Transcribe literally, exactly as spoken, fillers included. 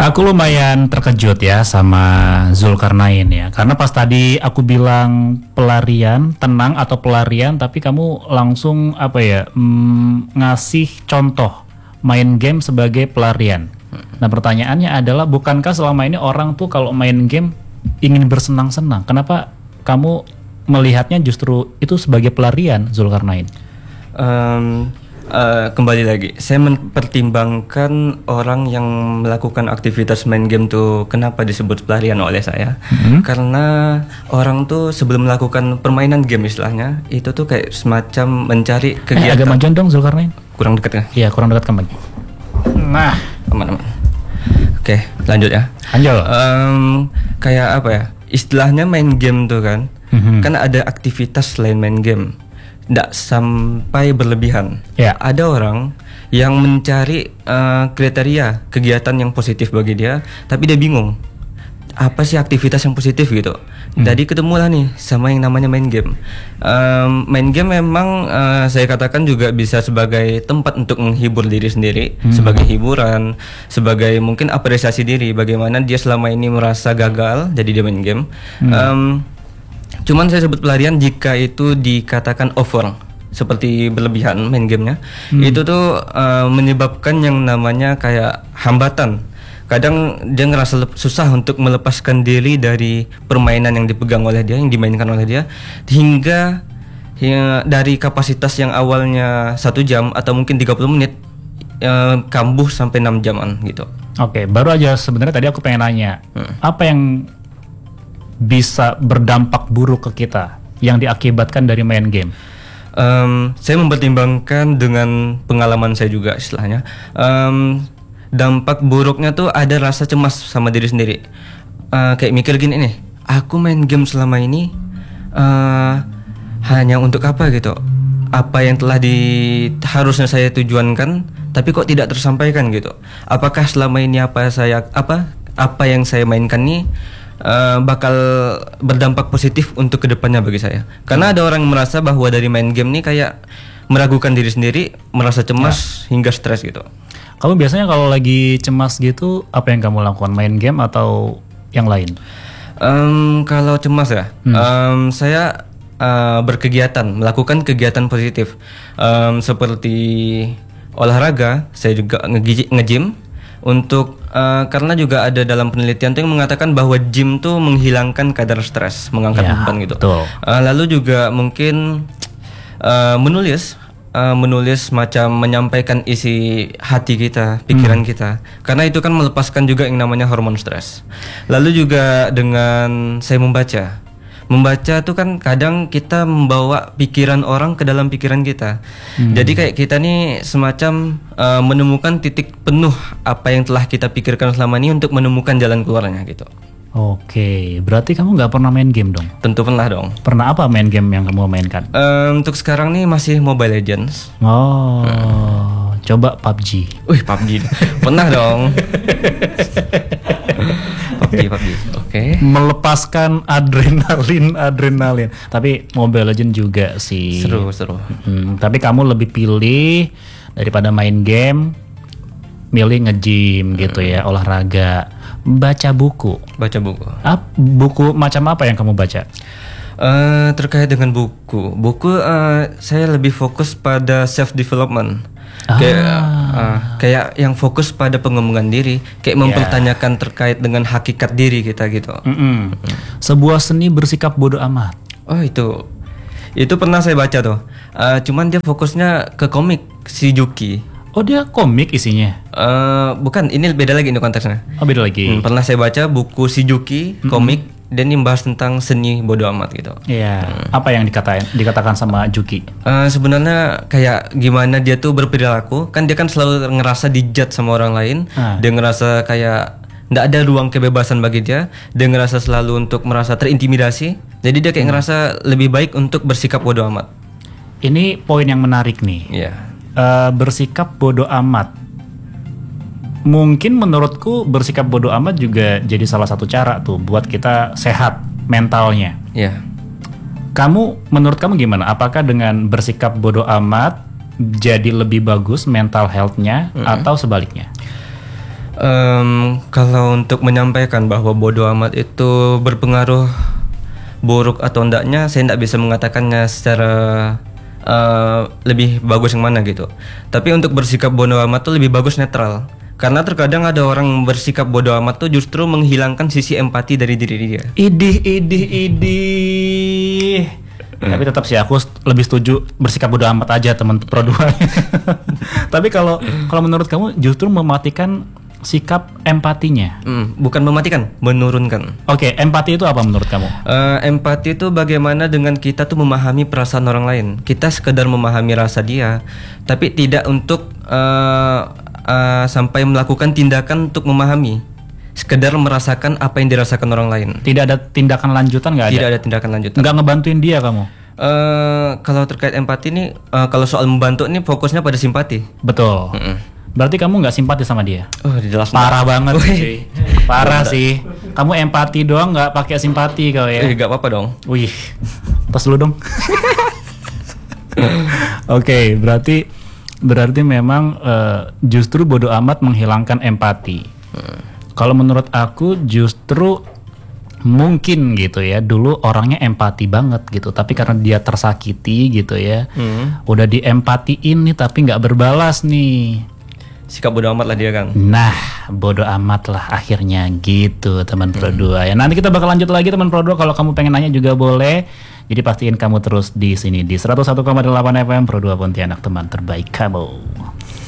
Aku lumayan terkejut ya sama Zulkarnain ya, karena pas tadi aku bilang pelarian, tenang atau pelarian, tapi kamu langsung apa ya, mm, ngasih contoh main game sebagai pelarian. Nah pertanyaannya adalah, bukankah selama ini orang tuh kalau main game ingin bersenang-senang? Kenapa kamu melihatnya justru itu sebagai pelarian, Zulkarnain? Um, uh, kembali lagi, saya mempertimbangkan orang yang melakukan aktivitas main game tuh kenapa disebut pelarian oleh saya. Mm-hmm. Karena orang tuh sebelum melakukan permainan game istilahnya, itu tuh kayak semacam mencari kegiatan. Eh, agak majuan dong Zulkarnain. Kurang dekat ya? Iya, kurang dekat kembali. Nah, aman-aman. Oke, lanjut ya. Lanjut. Um, kayak apa ya? Istilahnya main game tuh kan, mm-hmm. kan ada aktivitas selain main game. Nggak sampai berlebihan. Yeah. Ada orang yang mencari uh, kriteria kegiatan yang positif bagi dia, tapi dia bingung apa sih aktivitas yang positif gitu. Hmm. Jadi ketemulah nih sama yang namanya main game. Um, main game memang uh, saya katakan juga bisa sebagai tempat untuk menghibur diri sendiri, hmm. sebagai hiburan, sebagai mungkin apresiasi diri. Bagaimana dia selama ini merasa gagal, jadi dia main game. Hmm. Um, Cuman saya sebut pelarian jika itu dikatakan over, seperti berlebihan main gamenya. Hmm. Itu tuh uh, menyebabkan yang namanya kayak hambatan. Kadang dia ngerasa lep- susah untuk melepaskan diri dari permainan yang dipegang oleh dia, yang dimainkan oleh dia, hingga ya, dari kapasitas yang awalnya satu jam atau mungkin tiga puluh menit uh, kambuh sampai enam jaman gitu. Oke, baru aja sebenarnya tadi aku pengen nanya, hmm. apa yang bisa berdampak buruk ke kita yang diakibatkan dari main game? Um, saya mempertimbangkan dengan pengalaman saya juga istilahnya. Um, dampak buruknya tuh ada rasa cemas sama diri sendiri. Uh, kayak mikir gini nih, aku main game selama ini uh, hanya untuk apa gitu? Apa yang telah di harusnya saya tujuankan, tapi kok tidak tersampaikan gitu? Apakah selama ini apa saya apa apa yang saya mainkan nih Uh, bakal berdampak positif untuk kedepannya bagi saya. Karena ada orang yang merasa bahwa dari main game nih kayak meragukan diri sendiri, merasa cemas ya. Hingga stres gitu. Kamu biasanya kalau lagi cemas gitu, apa yang kamu lakukan? Main game atau yang lain? Um, kalau cemas ya, hmm. um, saya uh, berkegiatan, melakukan kegiatan positif, um, seperti olahraga. Saya juga nge-gym. Untuk uh, karena juga ada dalam penelitian tuh yang mengatakan bahwa gym tuh menghilangkan kadar stres, mengangkat ya, beban gitu. Uh, lalu juga mungkin uh, menulis, uh, menulis macam menyampaikan isi hati kita, pikiran hmm. kita. Karena itu kan melepaskan juga yang namanya hormon stres. Lalu juga dengan saya membaca. Membaca tuh kan kadang kita membawa pikiran orang ke dalam pikiran kita. Hmm. Jadi kayak kita nih semacam uh, menemukan titik penuh apa yang telah kita pikirkan selama ini untuk menemukan jalan keluarnya gitu. Oke, berarti kamu nggak pernah main game dong? Tentu pernah dong. Pernah apa main game yang kamu mainkan? Um, untuk sekarang nih masih Mobile Legends. Oh, hmm. Coba P U B G. Wih, P U B G. Pernah dong. P U B G, P U B G. Oke. Okay. Melepaskan adrenalin, adrenalin. Tapi Mobile Legends juga sih. Seru, seru. Hmm, tapi kamu lebih pilih daripada main game, milih nge-gym gitu ya, olahraga. Baca buku. Baca buku. Ap, buku macam apa yang kamu baca? Uh, terkait dengan buku, buku uh, saya lebih fokus pada self development. Ah. Kayak, uh, kayak yang fokus pada pengembangan diri, kayak yeah. mempertanyakan terkait dengan hakikat diri kita gitu. Mm-mm. Sebuah seni bersikap bodoh amat. Oh itu, itu pernah saya baca tuh. Uh, cuman dia fokusnya ke komik Shizuki. Oh dia komik isinya? Uh, bukan, ini beda lagi ini konteksnya. Oh beda lagi. Hmm, pernah saya baca buku Shizuki, mm-hmm. komik, dan ini membahas tentang seni bodoh amat gitu. Iya. Hmm. Apa yang dikatain, dikatakan sama Juki? Uh, sebenarnya kayak gimana dia tuh berperilaku, kan dia kan selalu ngerasa dijudge sama orang lain. Ah. Dia ngerasa kayak nggak ada ruang kebebasan bagi dia. Dia ngerasa selalu untuk merasa terintimidasi. Jadi dia kayak hmm. ngerasa lebih baik untuk bersikap bodoh amat. Ini poin yang menarik nih. Iya. Yeah. Uh, bersikap bodoh amat. Mungkin menurutku bersikap bodoh amat juga jadi salah satu cara tuh buat kita sehat mentalnya. Iya. Yeah. Kamu, menurut kamu gimana? Apakah dengan bersikap bodoh amat jadi lebih bagus mental health-nya mm-hmm. atau sebaliknya? Em, kalau untuk menyampaikan bahwa bodoh amat itu berpengaruh buruk atau enggaknya, saya tidak bisa mengatakannya secara uh, lebih bagus yang mana gitu. Tapi untuk bersikap bodoh amat tuh lebih bagus netral. Karena terkadang ada orang bersikap bodoh amat tuh justru menghilangkan sisi empati dari diri dia. Idih, idih, idih. Tapi tetap sih aku lebih setuju bersikap bodoh amat aja teman Pro dua. Tapi kalau kalau menurut kamu justru mematikan sikap empatinya. Hmm, bukan mematikan, menurunkan. Oke, empati itu apa menurut kamu? Uh, empati itu bagaimana dengan kita tuh memahami perasaan orang lain. Kita sekedar memahami rasa dia, tapi tidak untuk uh, uh, sampai melakukan tindakan untuk memahami. Sekedar merasakan apa yang dirasakan orang lain. Tidak ada tindakan lanjutan nggak ada? Tidak ada tindakan lanjutan. Nggak ngebantuin dia kamu? Uh, kalau terkait empati ini, uh, kalau soal membantu ini fokusnya pada simpati. Betul. Mm-mm. Berarti kamu nggak simpati sama dia? Oh, jelas Parah banget Wih. sih. Parah sih. Kamu empati doang nggak pakai simpati kau ya? Eh, gak apa-apa dong. Wih, tos lu dong. Oke, berarti berarti memang uh, justru bodoh amat menghilangkan empati. Hmm. Kalau menurut aku justru mungkin gitu ya, dulu orangnya empati banget gitu, tapi karena dia tersakiti gitu ya, hmm. udah diempatiin nih tapi nggak berbalas nih. Sikap bodo amat lah dia kan. Nah, bodo amat lah akhirnya gitu teman Pro dua ya. Nanti kita bakal lanjut lagi teman Pro dua, kalau kamu pengen nanya juga boleh. Jadi pastiin kamu terus di sini di seratus satu koma delapan F M Pro dua Pontianak, teman terbaik kamu.